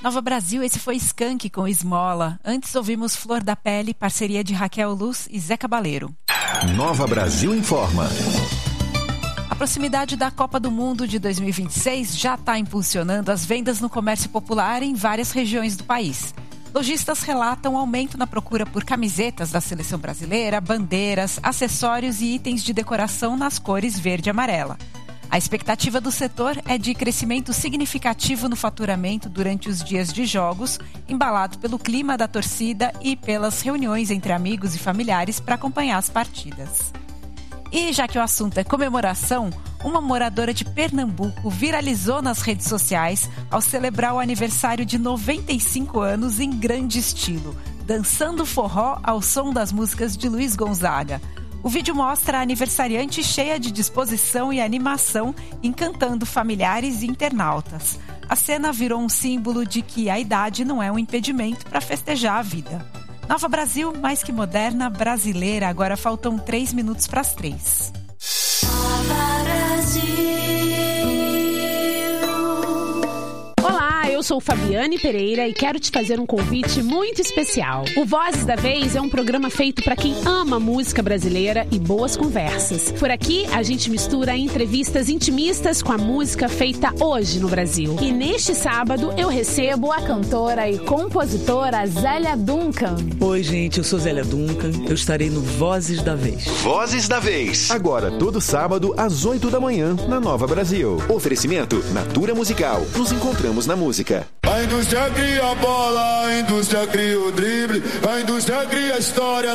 Nova Brasil, esse foi Skank com Esmola. Antes ouvimos Flor da Pele, parceria de Raquel Luz e Zé Cabaleiro. Nova Brasil informa. A proximidade da Copa do Mundo de 2026 já está impulsionando as vendas no comércio popular em várias regiões do país. Lojistas relatam aumento na procura por camisetas da seleção brasileira, bandeiras, acessórios e itens de decoração nas cores verde e amarela. A expectativa do setor é de crescimento significativo no faturamento durante os dias de jogos, embalado pelo clima da torcida e pelas reuniões entre amigos e familiares para acompanhar as partidas. E já que o assunto é comemoração, uma moradora de Pernambuco viralizou nas redes sociais ao celebrar o aniversário de 95 anos em grande estilo, dançando forró ao som das músicas de Luiz Gonzaga. O vídeo mostra a aniversariante cheia de disposição e animação, encantando familiares e internautas. A cena virou um símbolo de que a idade não é um impedimento para festejar a vida. Nova Brasil, mais que moderna, brasileira. Agora faltam 3 minutos para as 3. Eu sou Fabiane Pereira e quero te fazer um convite muito especial. O Vozes da Vez é um programa feito para quem ama música brasileira e boas conversas. Por aqui, a gente mistura entrevistas intimistas com a música feita hoje no Brasil. E neste sábado, eu recebo a cantora e compositora Zélia Duncan. Oi, gente, eu sou Zélia Duncan. Eu estarei no Vozes da Vez. Vozes da Vez. Agora, todo sábado, às 8 da manhã, na Nova Brasil. Oferecimento Natura Musical. Nos encontramos na música. A indústria cria a bola, a indústria cria o drible, a indústria cria a história.